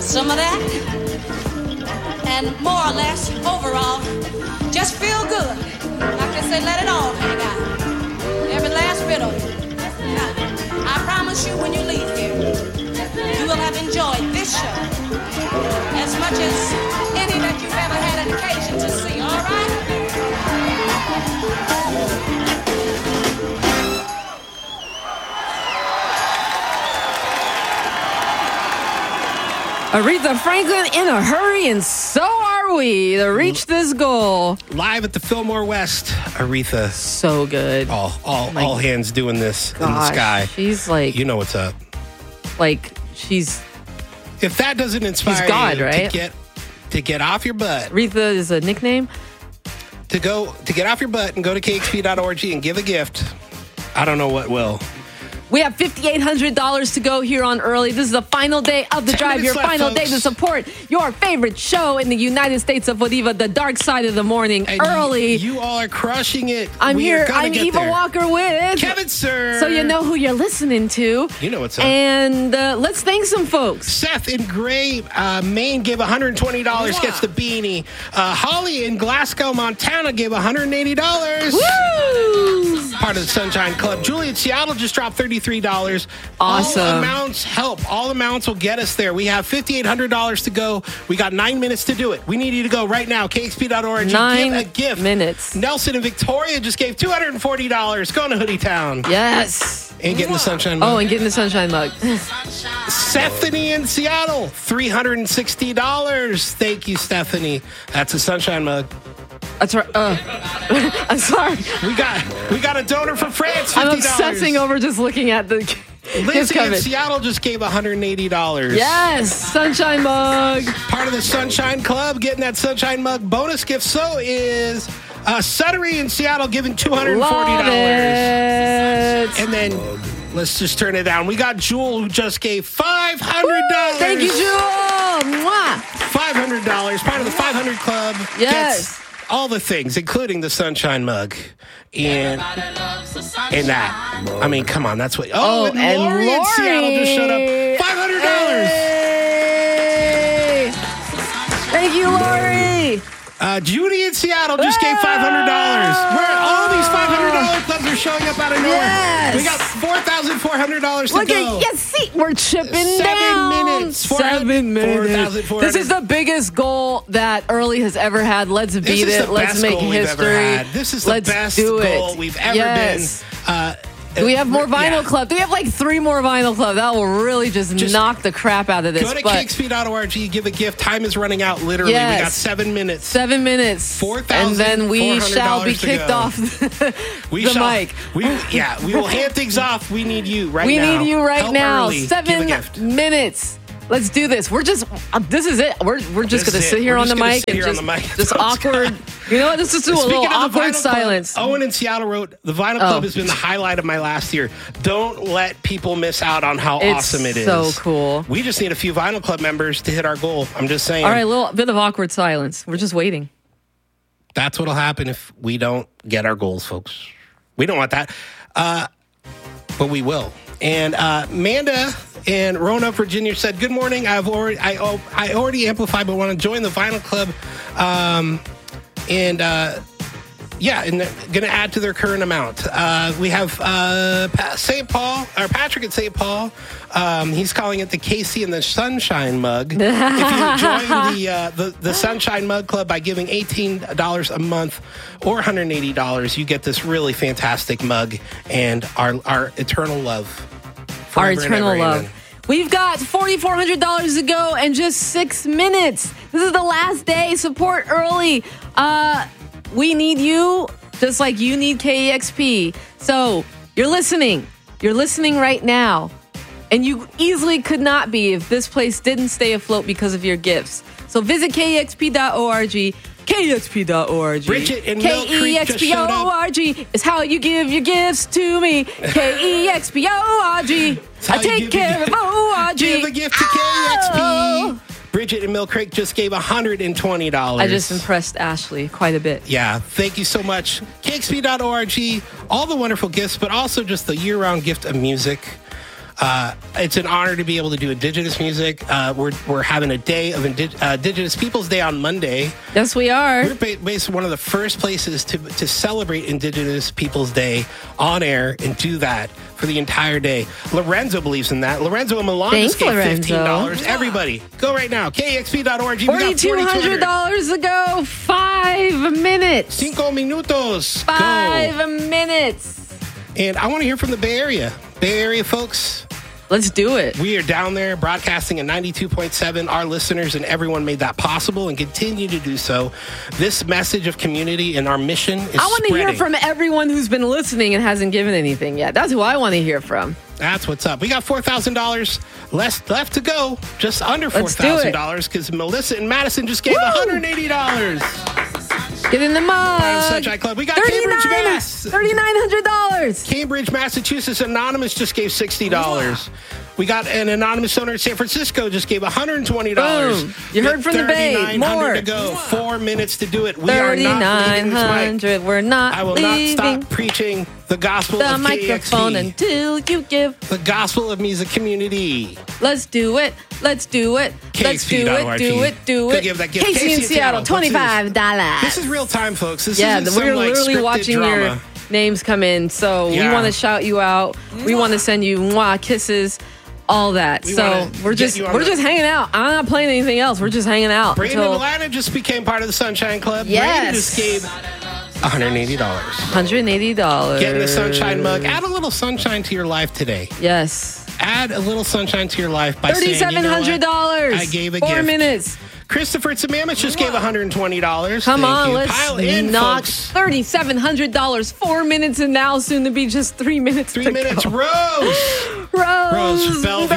some of that, and more or less, overall, just feel good. Like I said, let it all hang out. Every last bit of it. Now, I promise you when you leave here, you will have enjoyed this show as much as any that you've ever had an occasion to see, all right? Aretha Franklin in a hurry, and so are we to reach this goal. Live at the Fillmore West, Aretha. So good. All hands doing this in the sky. She's like, you know what's up. Like she's. If that doesn't inspire God, you right? to get off your butt. Aretha is a nickname. To get off your butt and go to kxp.org and give a gift. I don't know what will. We have $5,800 to go here on Early. This is the final day of the drive, your final day to support your favorite show in the United States of Bolivar, The Dark Side of the Morning. And Early. You all are crushing it. I'm here. I'm Eva Walker with Kevin Sir. So you know who you're listening to. You know what's up. And let's thank some folks. Seth in Gray, Maine gave $120, gets the beanie. Holly in Glasgow, Montana gave $180. Woo! Part of the Sunshine Club. Julie in Seattle just dropped $33. Awesome. All amounts help. All amounts will get us there. We have $5,800 to go. We got 9 minutes to do it. We need you to go right now. KXP.org. 9 give a gift. minutes. Nelson in Victoria just gave $240. Going to Hoodie Town. Yes. And getting the Sunshine Mug. Oh, and getting the Sunshine Mug. Stephanie in Seattle, $360. Thank you, Stephanie. That's a Sunshine Mug. That's right. I'm sorry. We got a donor for France. $50. I'm obsessing over just looking at the. Lindsay in Seattle just gave $180. Yes, Sunshine Mug. Part of the Sunshine Club, getting that Sunshine Mug bonus gift. So is Suttery in Seattle giving $240. Love it. And then let's just turn it down. We got Jewel who just gave $500. Thank you, Jewel. Mwah. $500. Part of the 500 Club. Yes. All the things, including the Sunshine Mug. And that. I mean, come on, that's what. Oh, and Lori in Seattle just showed up. $500. Hey. Thank you, Lori. Judy in Seattle just gave $500. Where all these $500 clubs are showing up out of nowhere. Yes. We got $4,400 to go. Yes, see, we're chipping 7 down. minutes. 7 minutes. This is the biggest goal that Early has ever had. Let's beat it. Let's make history. This is the best goal we've ever been. Do we have more Vinyl Club? Do we have like 3 more Vinyl Club? That will really just knock the crap out of this. Go to KXP.org, give a gift. Time is running out, literally. Yes. We got 7 minutes. 7 minutes. $4,400 and then we shall be kicked off the mic. We will hand things off. We need you right now. We need you right Help now. Early. 7 minutes. Let's do this. We're just, this is it. We're just going to sit here on the mic and just awkward. You know what? Let's just do a little awkward silence. Owen in Seattle wrote, the Vinyl Club has been the highlight of my last year. Don't let people miss out on how awesome it is. So cool. We just need a few Vinyl Club members to hit our goal. I'm just saying. All right, a little bit of awkward silence. We're just waiting. That's what'll happen if we don't get our goals, folks. We don't want that. But we will. And Amanda in Roanoke, Virginia said, "Good morning. I already amplified, but want to join the Vinyl Club. And going to add to their current amount. We have St. Paul, or Patrick at St. Paul. He's calling it the Casey and the Sunshine Mug. If you join the Sunshine Mug Club by giving $18 a month or $180, you get this really fantastic mug and our eternal love. Our eternal love. Amen. We've got $4,400 to go and just 6 minutes. This is the last day. Support Early. We need you just like you need KEXP. So you're listening. You're listening right now. And you easily could not be if this place didn't stay afloat because of your gifts. So visit KEXP.org. KEXP.org. Bridget in Mill Creek just showed up. KEXP.org is how you give your gifts to me. KEXP.org. I take care of ORG. Give a gift to KEXP. Bridget in Mill Creek just gave $120. I just impressed Ashley quite a bit. Yeah, thank you so much. KXP.org, all the wonderful gifts, but also just the year-round gift of music. It's an honor to be able to do Indigenous music. We're having a day of Indigenous Peoples Day on Monday. Yes, we are. We're basically one of the first places to celebrate Indigenous Peoples Day on air and do that for the entire day. Lorenzo believes in that. Lorenzo and Milan just gave $15. Everybody, go right now. KEXP.org. $4,200 to go. 5 minutes. 5 minutos. 5 minutes. And I want to hear from the Bay Area. Bay Area folks. Let's do it. We are down there broadcasting at 92.7. Our listeners and everyone made that possible and continue to do so. This message of community and our mission is I want to hear spreading. from everyone who's been listening and hasn't given anything yet. That's who I want to hear from. That's what's up. We got $4,000 left to go. Just under $4,000 because Melissa and Madison just gave $180. Get in the mug. Sunshine Club. We got Cambridge, Mass. $3,900. Cambridge, Massachusetts Anonymous just gave $60. We got an anonymous owner in San Francisco just gave $120. Boom. You heard from the Bay. More to go. 4 minutes to do it. We are not leaving this mic. We're not I will leaving not stop preaching the gospel the of microphone KEXP. until you give The gospel of music community. Let's do it. Let's do it. Let's do it. Do it. Do Go it. give that gift. Casey in Seattle, $25. This is real time, folks. This Yeah, isn't we're some, literally scripted watching drama. your names come in. So we Yeah. want to shout you out. We want to send you mwah, kisses, all that. We So wanna we're get just you on we're the- just hanging out. I'm not playing anything else. We're just hanging out. Brandon and until Alana just became part of the Sunshine Club. Yes. Brandon just gave $180. $180. Get in the Sunshine mug. Add a little sunshine to your life today. Yes. Add a little sunshine to your life by saying, you know what? $3,700. I gave a 4 gift. minutes. Christopher Tsammamich just gave $120. Come Thank on, you. let's Pile in, knock folks. $3,700. 4 minutes and now soon to be just 3 minutes. 3 to minutes. go. Rose. Rose, Bellevue.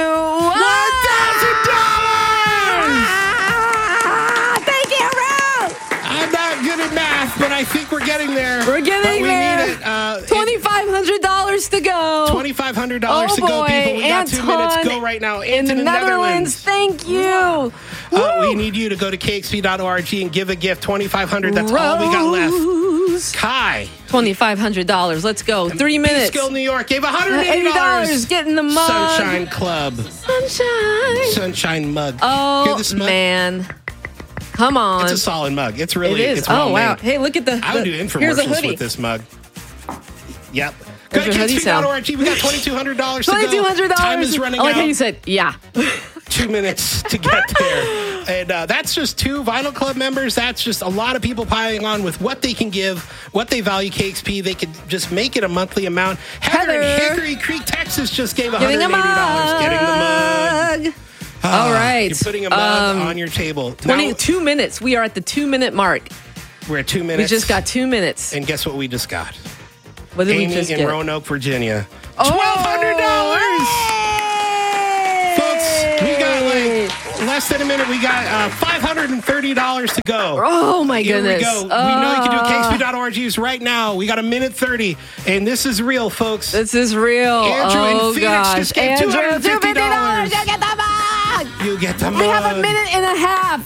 Ah, thank you, Rose. I'm not good at math, but I think we're getting there. We're getting there. We need it. $2,500 to go. $2,500 to go, people. We got 2 minutes. Go right now. In the Netherlands. Thank you. We need you to go to KXP.org and give a gift. $2,500. That's all we got left. Kai. $2,500. Let's go. 3 minutes. Peekskill, New York gave $180. Get in the mug. Sunshine Club. Sunshine mug. Hear Oh, this mug? man. Come on. It's a solid mug. It's really, It is. it's well wow. made. Hey, look at the. I would do here's a infomercials hoodie. with this mug. Yep. Go Where's to your hoodie sound? KXP.org. We got $2,200 to go. $2,200. Time is running I like out. how you said, yeah. 2 minutes to get there. And that's just 2 Vinyl Club members. That's just a lot of people piling on with what they can give, what they value KXP. They could just make it a monthly amount. Heather in Hickory Creek, Texas just gave $180. Getting a mug. Getting the mug. All right. You're putting a mug on your table. 22 minutes. We are at the 2 minute mark. We're at 2 We minutes. just got 2 minutes. And guess what we just got? What did Amy we just in get? Roanoke, Virginia. Oh, $1,200! Folks, we got like less than a minute. We got $530 to go. Oh, my Here goodness. we go. We know you can do KXP.org right now. We got a minute 30, and this is real, folks. This is real. Andrew in oh, Phoenix gosh. just gave Andrew, $250. You get the mug. You get the mug. We have a minute and a half.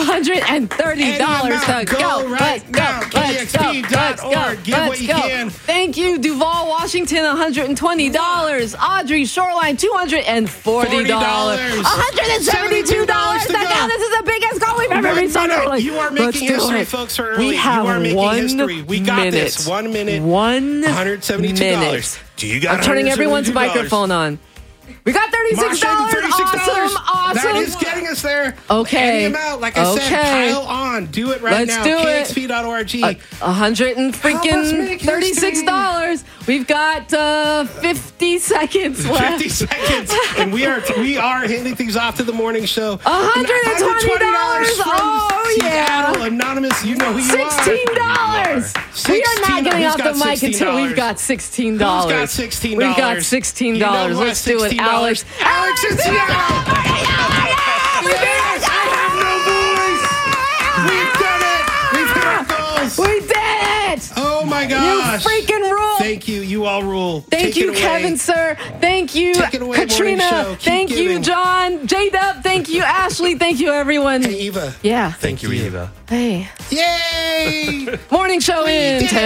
$530 to go go. right now. KXP.org. Give what you can. Thank you, Duval, Washington, $120. Audrey, Shoreline, $240. $172. Now this is the biggest goal we've ever reached on early. You are making history, folks, for early. We have you are making 1 history. We got minute. this. 1 minute. $172. $172. Do you got I'm turning everyone's $172? microphone on. We got $36. $36. Awesome. That is getting us there. Okay. Hand them out. Like I said, pile on. Do it right Let's now. do it. KXP.org. $136. We've got 50 seconds left. 50 seconds. And we are handing things off to the morning show. $120. from Oh, yeah. Seattle, Anonymous, you know who you are. $16. We are not getting off the mic until we've got $16. Who's got $16? We've got $16. You know who Let's has do it, $16? Alex. Alex in Seattle. We did it. I have no voice. We've done it. We've hit our goals. We did it. Oh my You gosh. freaking rule. Thank you. You all rule. Thank Take you, it away. Kevin, sir. Thank you, Take it away, morning show. Katrina. Keep Thank you, giving. John. J-Dub. Thank you, Ashley. Thank you, everyone. Hey, Eva. Yeah. Thank you, Eva. Hey. Yay. Morning show in did it.